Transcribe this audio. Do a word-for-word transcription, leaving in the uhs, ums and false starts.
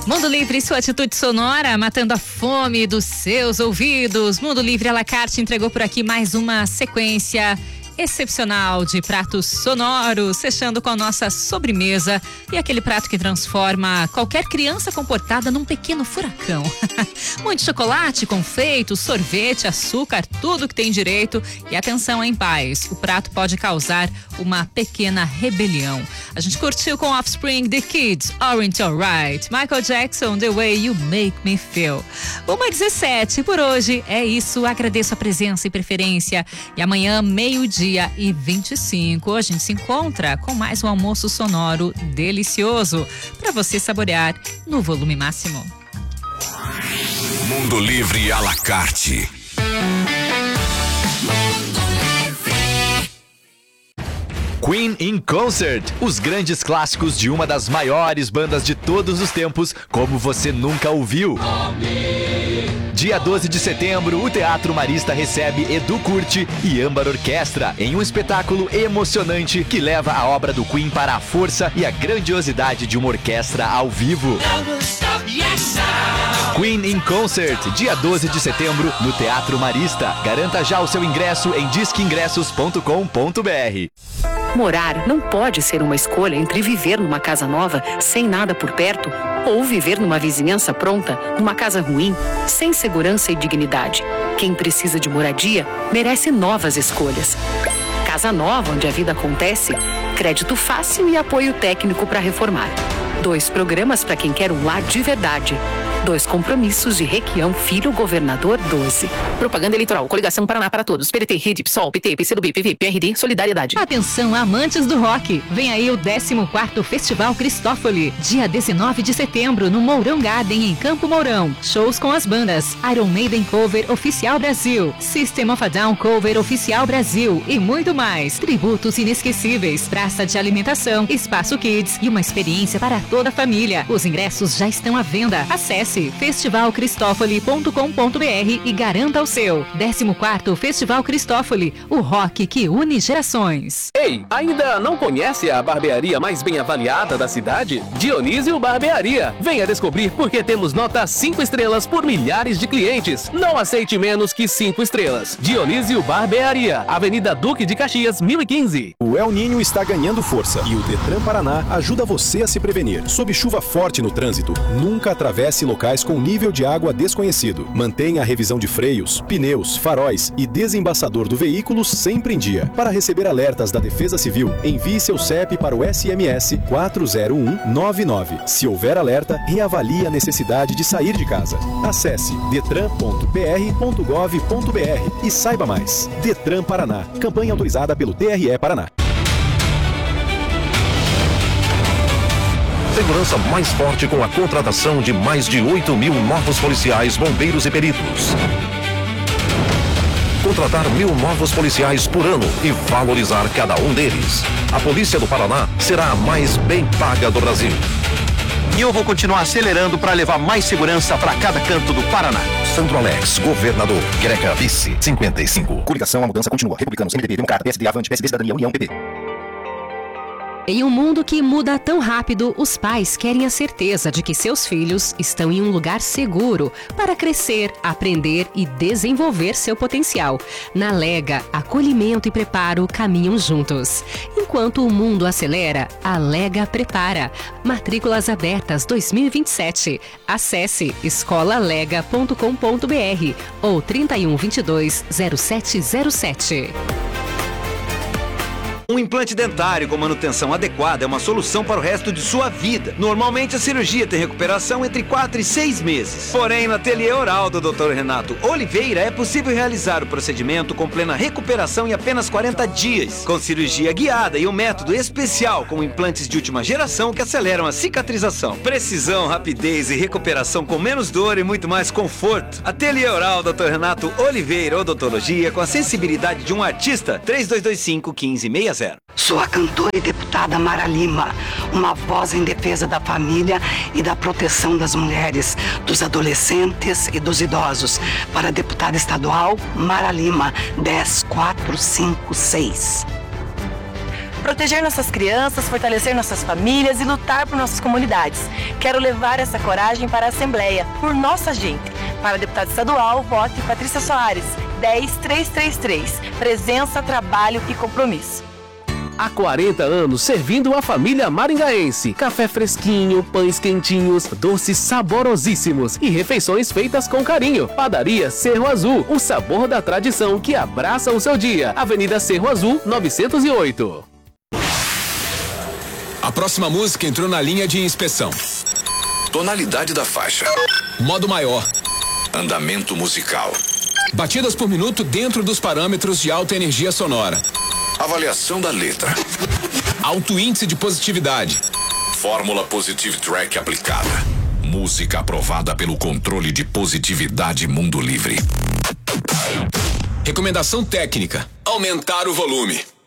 Mundo Livre, sua atitude sonora, matando a fome dos seus ouvidos. Mundo Livre à la carte entregou por aqui mais uma sequência excepcional de pratos sonoros, fechando com a nossa sobremesa e aquele prato que transforma qualquer criança comportada num pequeno furacão. Muito chocolate, confeito, sorvete, açúcar, tudo que tem direito. E atenção, hein, pais, o prato pode causar uma pequena rebelião. A gente curtiu com Offspring, The Kids, Aren't Alright, Michael Jackson, The Way You Make Me Feel. uma e dezessete por hoje, é isso, agradeço a presença e preferência. E amanhã, meio-dia e vinte e cinco, a gente se encontra com mais um almoço sonoro delicioso para você saborear no volume máximo. Mundo Livre à la carte. Queen in Concert, os grandes clássicos de uma das maiores bandas de todos os tempos, como você nunca ouviu. Dia doze de setembro, o Teatro Marista recebe Edu Curti e Âmbar Orquestra em um espetáculo emocionante que leva a obra do Queen para a força e a grandiosidade de uma orquestra ao vivo. Queen in Concert, dia doze de setembro, no Teatro Marista. Garanta já o seu ingresso em disque ingressos ponto com ponto br. Morar não pode ser uma escolha entre viver numa casa nova sem nada por perto ou viver numa vizinhança pronta, numa casa ruim, sem segurança e dignidade. Quem precisa de moradia merece novas escolhas. Casa nova, onde a vida acontece, crédito fácil e apoio técnico para reformar. Dois programas para quem quer um lar de verdade. Dois compromissos de Requião Filho, Governador doze. Propaganda eleitoral, Coligação Paraná para Todos, P D T, Rede, PSOL, P T, PCdoB, P V, P R D, Solidariedade. Atenção, amantes do rock, vem aí o décimo quarto Festival Cristófoli, dia dezenove de setembro, no Mourão Garden, em Campo Mourão. Shows com as bandas Iron Maiden Cover Oficial Brasil, System of a Down Cover Oficial Brasil e muito mais. Tributos inesquecíveis, praça de alimentação, espaço kids e uma experiência para toda a família. Os ingressos já estão à venda. Acesse festival cristófoli ponto com ponto br e garanta o seu. décimo quarto Festival Cristófoli, o rock que une gerações. Ei, ainda não conhece a barbearia mais bem avaliada da cidade? Dionísio Barbearia. Venha descobrir porque temos nota cinco estrelas por milhares de clientes. Não aceite menos que cinco estrelas. Dionísio Barbearia, Avenida Duque de Caxias, mil e quinze. O El Niño está ganhando força e o Detran Paraná ajuda você a se prevenir. Sob chuva forte no trânsito, nunca atravesse locais com nível de água desconhecido. Mantenha a revisão de freios, pneus, faróis e desembaçador do veículo sempre em dia. Para receber alertas da Defesa Civil, envie seu C E P para o S M S quatro zero um nove nove. Se houver alerta, reavalie a necessidade de sair de casa. Acesse detran ponto p r ponto gov ponto br e saiba mais. Detran Paraná. Campanha autorizada pelo T R E Paraná. Segurança mais forte com a contratação de mais de oito mil novos policiais, bombeiros e peritos. Contratar mil novos policiais por ano e valorizar cada um deles. A Polícia do Paraná será a mais bem paga do Brasil. E eu vou continuar acelerando para levar mais segurança para cada canto do Paraná. Sandro Alex, governador. Greca, vice, cinquenta e cinco. Coligação, a mudança continua. Republicanos, M D B, Democrata, P S D, Avante, P S D, Cidadania, União, P P. Em um mundo que muda tão rápido, os pais querem a certeza de que seus filhos estão em um lugar seguro para crescer, aprender e desenvolver seu potencial. Na Lega, acolhimento e preparo caminham juntos. Enquanto o mundo acelera, a Lega prepara. Matrículas abertas dois mil e vinte e sete. Acesse escola lega ponto com ponto br ou trinta e um, vinte e dois, zero sete zero sete. Um implante dentário com manutenção adequada é uma solução para o resto de sua vida. Normalmente a cirurgia tem recuperação entre quatro e seis meses. Porém, no ateliê oral do doutor Renato Oliveira é possível realizar o procedimento com plena recuperação em apenas quarenta dias. Com cirurgia guiada e um método especial com implantes de última geração que aceleram a cicatrização. Precisão, rapidez e recuperação com menos dor e muito mais conforto. Ateliê oral doutor Renato Oliveira, odontologia com a sensibilidade de um artista. três dois dois cinco, um cinco seis zero. Sou a cantora e deputada Mara Lima, uma voz em defesa da família e da proteção das mulheres, dos adolescentes e dos idosos. Para a deputada estadual Mara Lima, dez quatro cinco seis. proteger nossas crianças, fortalecer nossas famílias e lutar por nossas comunidades. Quero levar essa coragem para a Assembleia, por nossa gente. Para deputado estadual, vote Patrícia Soares, dez três três três. Presença, trabalho e compromisso. Há quarenta anos servindo a família maringaense. Café fresquinho, pães quentinhos, doces saborosíssimos e refeições feitas com carinho. Padaria Cerro Azul, o sabor da tradição que abraça o seu dia. Avenida Cerro Azul, novecentos e oito. A próxima música entrou na linha de inspeção. Tonalidade da faixa. Modo maior. Andamento musical. Batidas por minuto dentro dos parâmetros de alta energia sonora. Avaliação da letra. Alto índice de positividade. Fórmula Positive Track aplicada. Música aprovada pelo controle de positividade Mundo Livre. Recomendação técnica: aumentar o volume.